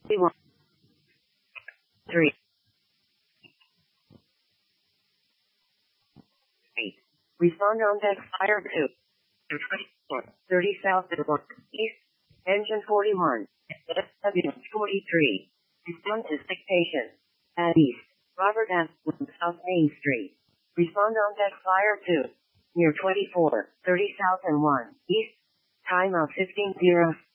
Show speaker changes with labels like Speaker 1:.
Speaker 1: 1, 3, 8. Respond on deck fire 2. 30 south and 1 east. Engine 41. W43. Respond to dictation. At east. Robert F. South Main Street. Respond on deck fire 2. Near 24. 30 south and 1 east. Time of 15:0.